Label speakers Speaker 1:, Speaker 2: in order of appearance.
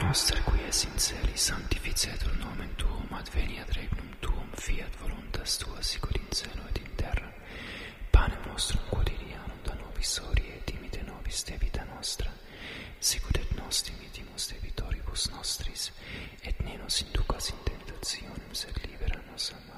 Speaker 1: noster qui es in celi, sanctificetur nomen tuum, adveniat regnum tuum, fiat voluntas tua sicut in cielo et in terra. Panem nostrum quotidianum da nobis hodie, et dimite nobis debita nostra, sicut et nos dimitimus debitoribus nostris, et ne nos inducas in tentationem, sed libera nos a